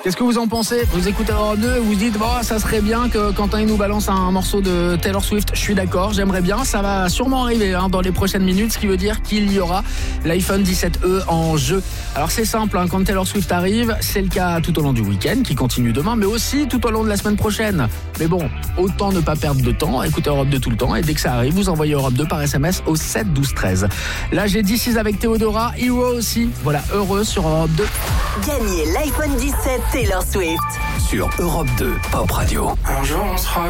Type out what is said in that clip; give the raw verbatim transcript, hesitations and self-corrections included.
Qu'est-ce que vous en pensez? Vous écoutez Europe deux et vous dites bon, ça serait bien que Quentin il nous balance un morceau de Taylor Swift. Je suis d'accord, j'aimerais bien. Ça va sûrement arriver hein, dans les prochaines minutes, ce qui veut dire qu'il y aura l'iPhone dix-sept E en jeu. Alors c'est simple, hein, quand Taylor Swift arrive, c'est le cas tout au long du week-end, qui continue demain, mais aussi tout au long de la semaine prochaine. Mais bon, autant ne pas perdre de temps, écoutez Europe deux tout le temps, et dès que ça arrive, vous envoyez Europe deux par S M S au sept douze treize. Là j'ai D six avec Théodora, Hero aussi. Voilà, heureux sur Europe deux. Gagnez l'iPhone dix-sept Taylor Swift sur Europe deux Pop Radio. Un jour on sera